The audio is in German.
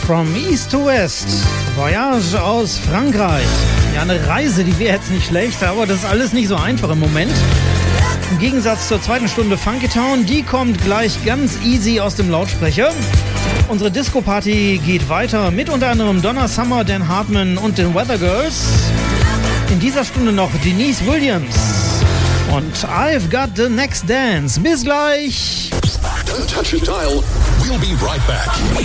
From East to West. Voyage aus Frankreich. Ja, eine Reise, die wäre jetzt nicht schlecht, aber das ist alles nicht so einfach im Moment. Im Gegensatz zur zweiten Stunde Funky Town, die kommt gleich ganz easy aus dem Lautsprecher. Unsere Disco-Party geht weiter mit unter anderem Donna Summer, Dan Hartman und den Weather Girls. In dieser Stunde noch Denise Williams und I've Got the Next Dance. Bis gleich! Don't touch your dial. We'll be right back.